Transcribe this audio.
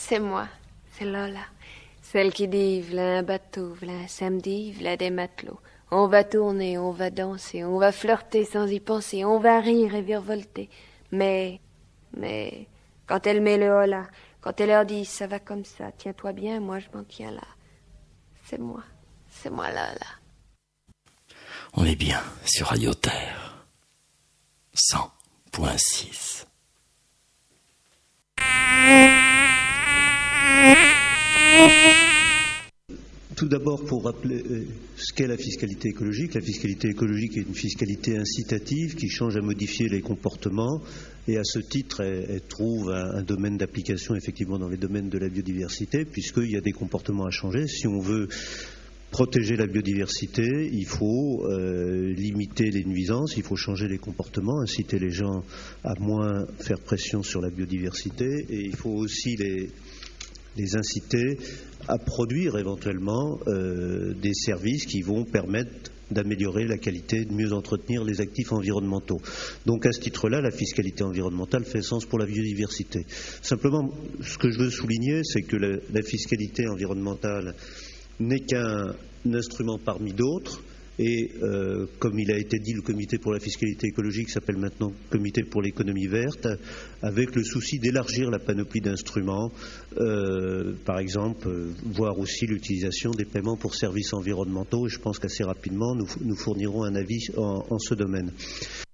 C'est moi, c'est Lola. Celle qui dit, v'là un bateau, v'là un samedi, v'là des matelots. On va tourner, on va danser, on va flirter sans y penser, on va rire et virevolter. Mais, quand elle met le hola, quand elle leur dit, ça va comme ça, tiens-toi bien, moi je m'en tiens là. C'est moi Lola. On est bien sur Radio Terre 100.6. Tout d'abord, pour rappeler ce qu'est la fiscalité écologique. La fiscalité écologique est une fiscalité incitative qui change à modifier les comportements et à ce titre, elle trouve un domaine d'application effectivement dans les domaines de la biodiversité puisqu'il y a des comportements à changer. Si on veut protéger la biodiversité, il faut limiter les nuisances, il faut changer les comportements, inciter les gens à moins faire pression sur la biodiversité et il faut aussi les inciter à produire éventuellement des services qui vont permettre d'améliorer la qualité, de mieux entretenir les actifs environnementaux. Donc à ce titre-là, la fiscalité environnementale fait sens pour la biodiversité. Simplement, ce que je veux souligner, c'est que la fiscalité environnementale n'est qu'un instrument parmi d'autres. Et comme il a été dit, le comité pour la fiscalité écologique s'appelle maintenant comité pour l'économie verte, avec le souci d'élargir la panoplie d'instruments, par exemple, voir aussi l'utilisation des paiements pour services environnementaux. Et je pense qu'assez rapidement, nous fournirons un avis en ce domaine.